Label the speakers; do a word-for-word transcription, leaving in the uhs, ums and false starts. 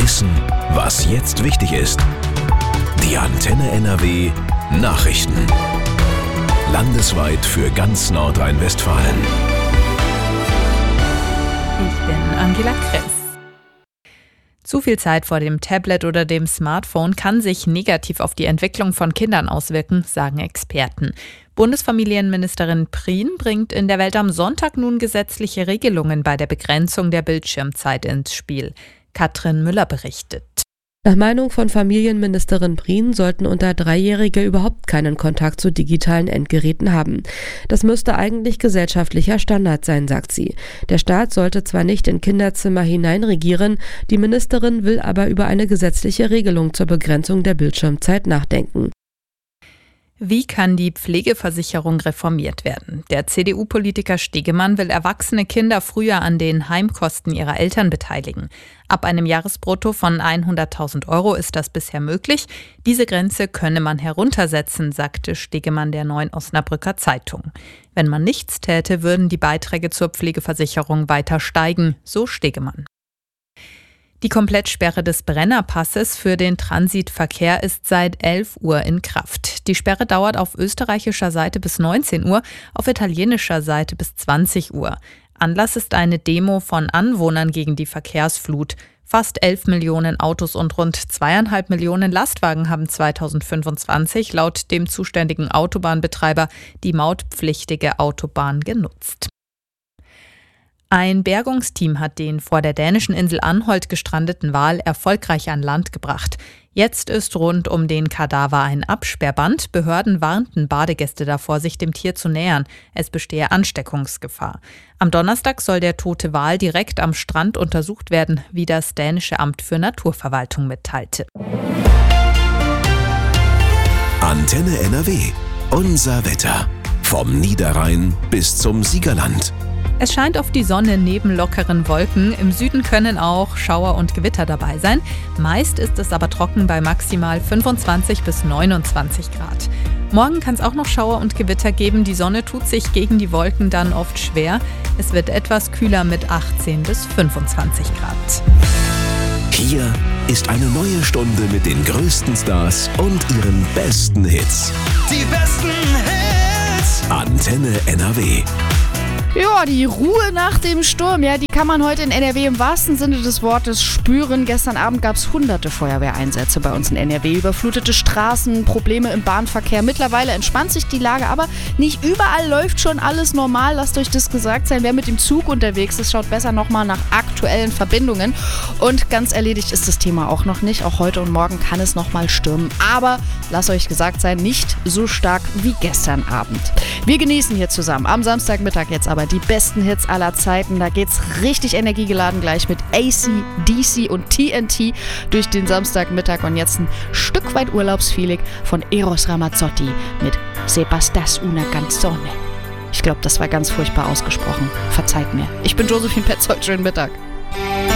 Speaker 1: Wissen, was jetzt wichtig ist. Die Antenne N R W Nachrichten. Landesweit für ganz Nordrhein-Westfalen.
Speaker 2: Ich bin Angela Kress. Zu viel Zeit vor dem Tablet oder dem Smartphone kann sich negativ auf die Entwicklung von Kindern auswirken, sagen Experten. Bundesfamilienministerin Prien bringt in der Welt am Sonntag nun gesetzliche Regelungen bei der Begrenzung der Bildschirmzeit ins Spiel. Katrin Müller berichtet.
Speaker 3: Nach Meinung von Familienministerin Prien sollten unter Dreijährige überhaupt keinen Kontakt zu digitalen Endgeräten haben. Das müsste eigentlich gesellschaftlicher Standard sein, sagt sie. Der Staat sollte zwar nicht in Kinderzimmer hineinregieren, die Ministerin will aber über eine gesetzliche Regelung zur Begrenzung der Bildschirmzeit nachdenken.
Speaker 2: Wie kann die Pflegeversicherung reformiert werden? Der C D U-Politiker Stegemann will erwachsene Kinder früher an den Heimkosten ihrer Eltern beteiligen. Ab einem Jahresbrutto von hunderttausend Euro ist das bisher möglich. Diese Grenze könne man heruntersetzen, sagte Stegemann der Neuen Osnabrücker Zeitung. Wenn man nichts täte, würden die Beiträge zur Pflegeversicherung weiter steigen, so Stegemann. Die Komplettsperre des Brennerpasses für den Transitverkehr ist seit elf Uhr in Kraft. Die Sperre dauert auf österreichischer Seite bis neunzehn Uhr, auf italienischer Seite bis zwanzig Uhr. Anlass ist eine Demo von Anwohnern gegen die Verkehrsflut. Fast elf Millionen Autos und rund zweieinhalb Millionen Lastwagen haben zweitausendfünfundzwanzig laut dem zuständigen Autobahnbetreiber die mautpflichtige Autobahn genutzt. Ein Bergungsteam hat den vor der dänischen Insel Anholt gestrandeten Wal erfolgreich an Land gebracht. Jetzt ist rund um den Kadaver ein Absperrband. Behörden warnten Badegäste davor, sich dem Tier zu nähern. Es bestehe Ansteckungsgefahr. Am Donnerstag soll der tote Wal direkt am Strand untersucht werden, wie das dänische Amt für Naturverwaltung mitteilte.
Speaker 1: Antenne N R W. Unser Wetter. Vom Niederrhein bis zum Siegerland.
Speaker 2: Es scheint auf die Sonne neben lockeren Wolken. Im Süden können auch Schauer und Gewitter dabei sein. Meist ist es aber trocken bei maximal fünfundzwanzig bis neunundzwanzig Grad. Morgen kann es auch noch Schauer und Gewitter geben. Die Sonne tut sich gegen die Wolken dann oft schwer. Es wird etwas kühler mit achtzehn bis fünfundzwanzig Grad.
Speaker 1: Hier ist eine neue Stunde mit den größten Stars und ihren besten Hits.
Speaker 4: Die besten Hits!
Speaker 1: Antenne N R W.
Speaker 5: Ja, die Ruhe nach dem Sturm, ja, die kann man heute in N R W im wahrsten Sinne des Wortes spüren. Gestern Abend gab es hunderte Feuerwehreinsätze bei uns in N R W. Überflutete Straßen, Probleme im Bahnverkehr. Mittlerweile entspannt sich die Lage, aber nicht überall läuft schon alles normal. Lasst euch das gesagt sein. Wer mit dem Zug unterwegs ist, schaut besser nochmal nach aktuellen Verbindungen. Und ganz erledigt ist das Thema auch noch nicht. Auch heute und morgen kann es nochmal stürmen. Aber lasst euch gesagt sein, nicht so stark wie gestern Abend. Wir genießen hier zusammen am Samstagmittag jetzt aber die besten Hits aller Zeiten. Da geht's richtig energiegeladen gleich mit A C D C und T N T durch den Samstagmittag. Und jetzt ein Stück weit Urlaubsfeeling von Eros Ramazzotti mit Se bastas una canzone. Ich glaube, das war ganz furchtbar ausgesprochen. Verzeiht mir. Ich bin Josephine Petzold. Schönen Mittag.